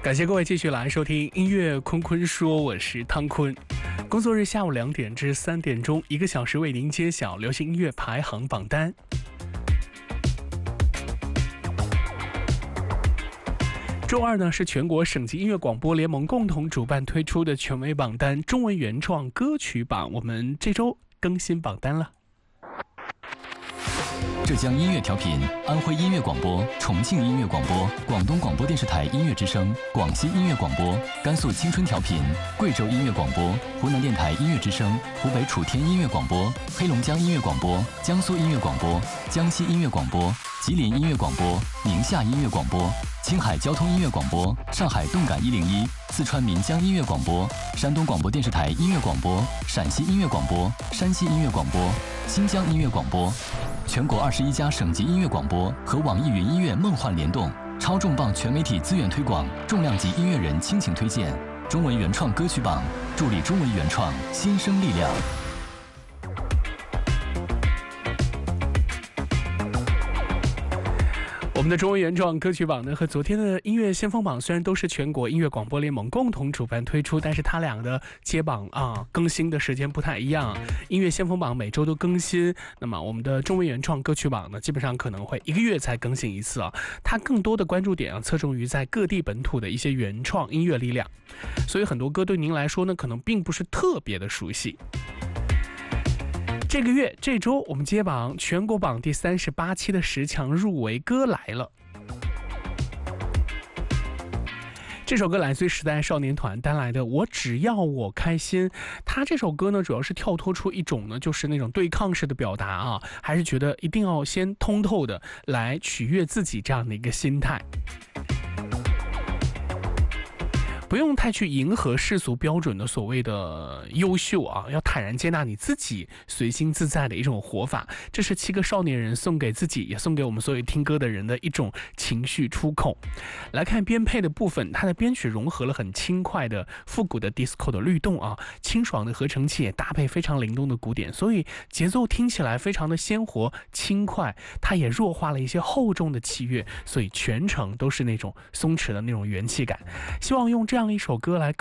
感谢各位继续来收听音乐坤坤说，我是汤坤。工作日下午2点至3点钟，1个小时为您揭晓流行音乐排行榜单。周二呢是全国省级音乐广播联盟共同主办推出的权威榜单中文原创歌曲榜，我们这周更新榜单了。 浙江音乐调频、安徽音乐广播、重庆音乐广播、广东广播电视台音乐之声、广西音乐广播、甘肃青春调频、贵州音乐广播、湖南电台音乐之声、湖北楚天音乐广播、黑龙江音乐广播、江苏音乐广播、江西音乐广播、吉林音乐广播、宁夏音乐广播、青海交通音乐广播、上海动感101、四川岷江音乐广播、山东广播电视台音乐广播、陕西音乐广播、山西音乐广播、新疆音乐广播。全国21家省级音乐广播和网易云音乐梦幻联动，超重磅全媒体资源推广，重量级音乐人倾情推荐，中文原创歌曲榜，助力中文原创新生力量。 我们的中文原创歌曲榜呢，和昨天的音乐先锋榜虽然都是全国音乐广播联盟共同主办推出，但是它俩的揭榜更新的时间不太一样。音乐先锋榜每周都更新，那么我们的中文原创歌曲榜呢，基本上可能会1个月才更新一次啊。它更多的关注点侧重于在各地本土的一些原创音乐力量，所以很多歌对您来说呢，可能并不是特别的熟悉。这周我们揭榜全国榜第38期的10强入围歌来了。这首歌来自于时代少年团带来的《我只要我开心》。他这首歌呢，主要是跳脱出一种呢，就是那种对抗式的表达还是觉得一定要先通透的来取悦自己这样的一个心态。不用太去迎合世俗标准的所谓的优秀要坦然接纳你自己随心自在的一种活法。这是7个少年人送给自己，也送给我们所有听歌的人的一种情绪出口。来看编配的部分，它的编曲融合了很轻快的复古的 disco 的律动清爽的合成器也搭配非常灵动的鼓点，所以节奏听起来非常的鲜活轻快。它也弱化了一些厚重的器乐，所以全程都是那种松弛的那种元气感。希望用这样一首歌来